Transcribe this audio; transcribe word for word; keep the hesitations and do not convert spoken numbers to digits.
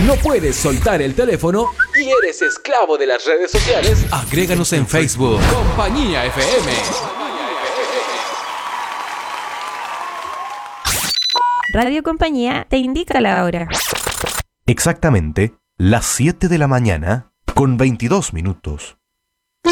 no puedes soltar el teléfono y eres esclavo de las redes sociales, agréganos en Facebook. Compañía F M. Radio Compañía te indica la hora. Exactamente las siete de la mañana con veintidós minutos.